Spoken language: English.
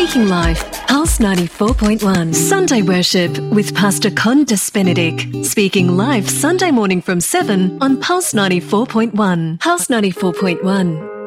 Speaking Life, Pulse 94.1. Sunday Worship with Pastor Condis Benedict. Speaking Live Sunday morning from 7 on Pulse 94.1. Pulse 94.1.